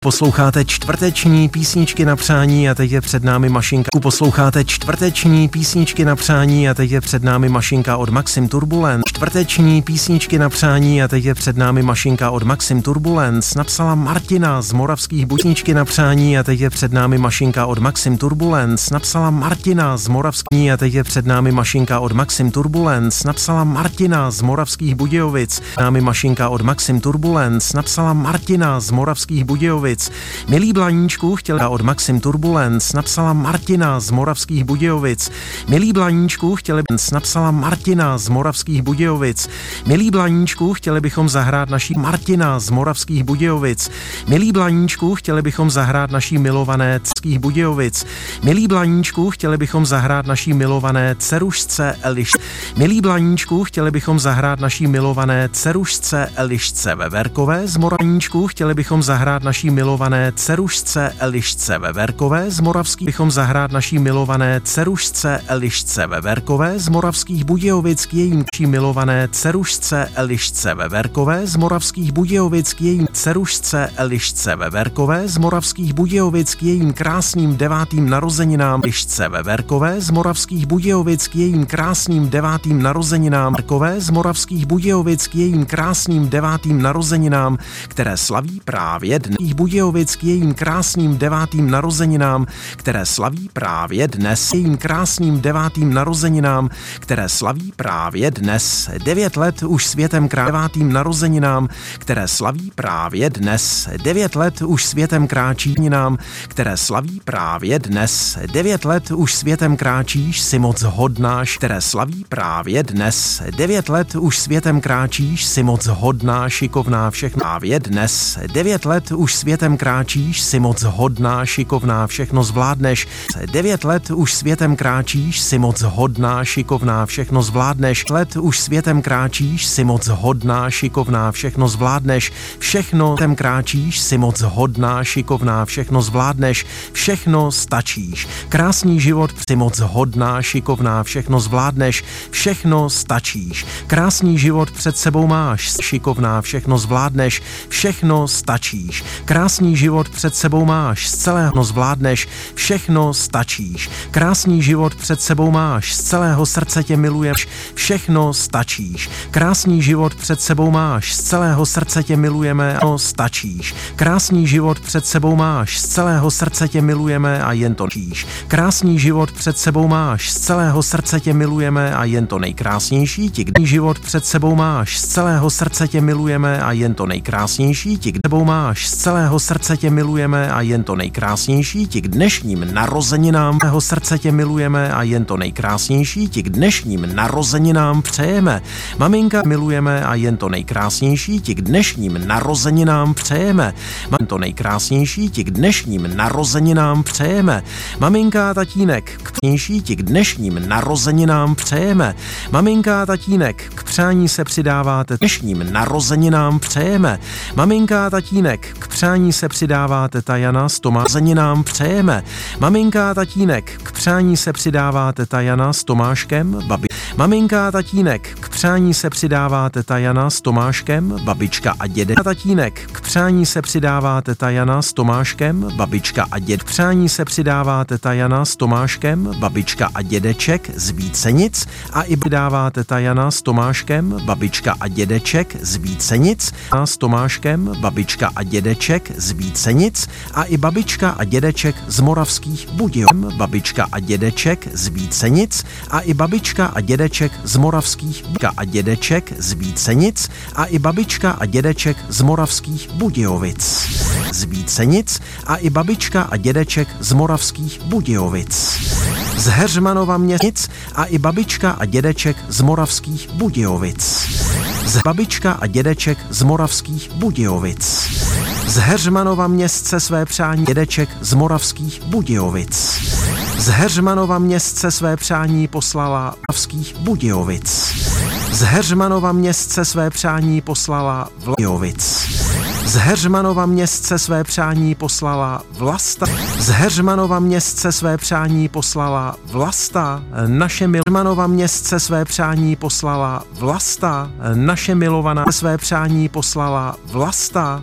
Posloucháte čtvrteční písničky na přání a teď je před námi Mašinka. Posloucháte čtvrteční písničky na přání a teď je před námi Mašinka od Maxim Turbulence. Čtvrteční písničky na přání a teď je před námi Mašinka od Maxim Turbulence. Napsala Martina z Moravských Budějovic na přání a teď je před námi Mašinka od Maxim Turbulence. Napsala Martina z Moravských a teď je před námi Mašinka od Maxim Turbulence. Napsala Martina z Moravských Budějovic. Námi Mašinka od Maxim Turbulence. Napsala Martina z Moravských Budějovic. Milý Blaníčku, chtěla od Maxim Turbulence, napsala Martina z Moravských Budějovic. Milý Blaníčku, chtěli napsala Martina z Moravských Budějovic. Milý Blaníčku, chtěli bychom zahrát naší Martina z Moravských Budějovic. Milý Blaníčku, chtěli bychom zahrát naší milované Českých Budějovic. Milý Blaníčku, chtěli bychom zahrát naší milované dcerušce Eliš. Milý Blaníčku, chtěli bychom zahrát naší milované dcerušce Elišce Veverkové z Moravníčku, chtěli bychom zahrát naší milované dcerušce Elišce Veverkové z Moravských, bychom zahrát naší milované dcerušce Elišce Veverkové z Moravských Budějovic k jejím milované dcerušce Elišce Veverkové z Moravských Budějovic k jejím dcerušce Elišce Veverkové z Moravských Budějovic k jejím krásným 9. narozeninám Elišce Veverkové z Moravských Budějovic k jejím krásným 9. narozeninám Veverkové z Moravských Budějovic k jejím krásným 9. narozeninám, které slaví právě dnes. Budějovic k jejím krásným 9. narozeninám, které slaví právě dnes. Jejím krásným 9. narozeninám, které slaví právě dnes. 9 let už světem 9. narozeninám, které slaví právě dnes. 9 let už světem kráčí nám, které slaví právě dnes. 9 let už světem kráčíš, si moc hodnáš, které slaví právě dnes. 9 let už světem kráčíš, si moc hodná, šikovná, všechno právě dnes. 9 let už světem kráčíš, si moc hodná, šikovná, všechno zvládneš. 9 let už světem kráčíš, si moc hodná, šikovná, všechno zvládneš. Let už světem kráčíš, si moc hodná, šikovná, všechno zvládneš. Všechno světem kráčíš, si moc hodná, šikovná, všechno zvládneš. Všechno stačíš. Krásný život, si moc hodná, šikovná, všechno zvládneš. Všechno stačíš. Krásný život před sebou máš, šikovná, všechno zvládneš. Všechno stačíš. Krásný život před sebou máš, z celého zvládneš, všechno stačíš. Krásný život před sebou máš, z celého srdce tě miluješ, všechno stačíš. Krásný život před sebou máš, z celého srdce tě milujeme a stačíš. Krásný život před sebou máš, z celého srdce tě milujeme a jen to stačíš. Krásný život před sebou máš, z celého srdce tě milujeme a jen to nejkrásnější ti, když život před sebou máš, z celého srdce tě milujeme a jen to nejkrásnější ti, když sebou máš, z celého srdce tě milujeme a jen to nejkrásnější ti k dnešním narozeninám. Mého srdce tě milujeme a jen to nejkrásnější ti k dnešním narozeninám přejeme. Maminka milujeme a jen to nejkrásnější ti k dnešním narozeninám přejeme. To nejkrásnější ti k dnešním narozeninám přejeme. Maminka a tatínek k dnešní ti k dnešním narozeninám přejeme. Maminka a tatínek k přání se přidáváte dnešním narozeninám přejeme. Maminka a tatínek k přání se přidáváte Tajana s Tomášem přejeme. Maminka a tatínek k přání se přidáváte Tajana s Tomáškem, Maminka a tatínek k přání se přidáváte Tajana s Tomáškem, babička a dědek. A tatínek k přání se přidáváte Tajana s Tomáškem, babička a dědek. K přání se přidáváte Tajana s Tomáškem, babička a dědeček z Vícenic a i přidáváte Tajana s Tomáškem, babička a dědeček z Vícenic a s Tomáškem, babička a dědeček z Vícenic a i babička a dědeček z Moravských Budějovic. Babička a dědeček z Vícenic a i babička a dědeček z Moravských a dědeček z Vícenic a i babička a dědeček z Moravských Budějovic. Z Vícenic a i babička a dědeček z Moravských Budějovic. Z Heřmanova Městnic a i babička a dědeček z Moravských Budějovic. Z babička a dědeček z Moravských Budějovic. Z Heřmanova Městce své přání dědeček z Moravských Budějovic. Z Heřmanova Městce své přání poslala Moravských Budějovic. Z Heřmanova Městce své přání poslala Budějovic. Z Heřmanova Městce své přání poslala Vlasta. Z Heřmanova Městce své přání poslala Vlasta. Naše Heřmanova Městce své přání poslala Vlasta. Naše milovaná své přání poslala Vlasta.